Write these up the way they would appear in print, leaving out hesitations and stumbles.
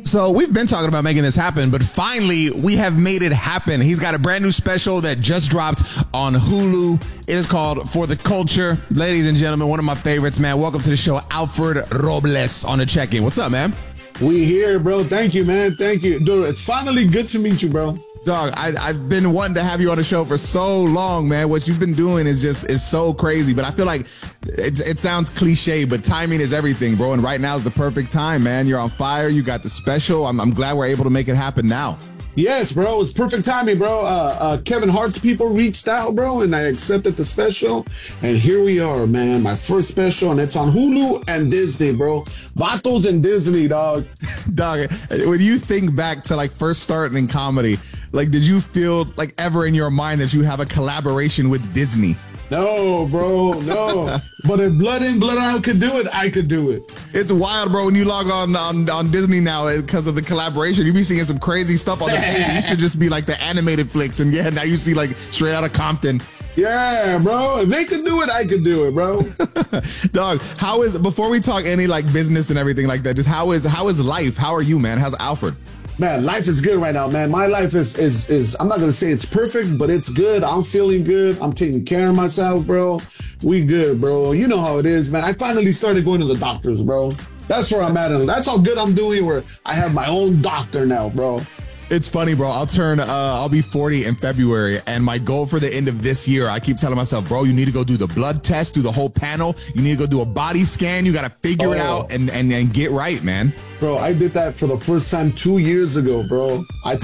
So we've been talking about making this happen, but finally we have made it happen. He's got a brand new special that just dropped on Hulu. It is called For the Culture. Ladies and gentlemen, one of my favorites, man. Welcome to the show, Alfred Robles on the check-in. What's up, man? We here, bro. Thank you, man. Thank you. Dude, it's finally good to meet you, bro. Dog, I've been wanting to have you on the show for so long, man. What you've been doing is so crazy. But I feel like it sounds cliche, but timing is everything, bro. And right now is the perfect time, man. You're on fire. You got the special. I'm glad we're able to make it happen now. Yes, bro. It's perfect timing, bro. Kevin Hart's people reached out, bro, and I accepted the special. And here we are, man. My first special, and it's on Hulu and Disney, bro. Vatos and Disney, dog. Dog, when you think back to like first starting in comedy, like did you feel like ever in your mind that you have a collaboration with Disney? No, bro, no. But if Blood In, Blood Out could do it, I could do it. It's wild, bro. When you log on Disney now because of the collaboration, you be seeing some crazy stuff on the page. It used to just be like the animated flicks, and yeah, now you see like Straight Outta Compton. Yeah, bro. If they could do it, I could do it, bro. Dog, before we talk any like business and everything like that, just how is life? How are you, man? How's Alfred? Man, life is good right now, man. My life is I'm not going to say it's perfect, but it's good. I'm feeling good. I'm taking care of myself, bro. We good, bro. You know how it is, man. I finally started going to the doctors, bro. That's where I'm at. And that's how good I'm doing, where I have my own doctor now, bro. It's funny, bro. I'll be 40 in February, and my goal for the end of this year, I keep telling myself, bro, you need to go do the blood test, do the whole panel. You need to go do a body scan. You got to figure it out and get right, man. Bro, I did that for the first time 2 years ago, bro.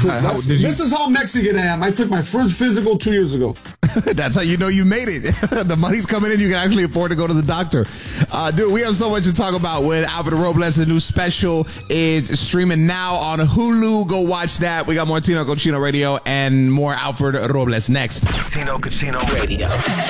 This is how Mexican I am. I took my first physical 2 years ago. That's how you know you made it. The money's coming in. You can actually afford to go to the doctor. Dude, we have so much to talk about with Alfred Robles. The new special is streaming now on Hulu. Go watch that. We got more Tino Cochino Radio and more Alfred Robles next. Tino Cochino Radio.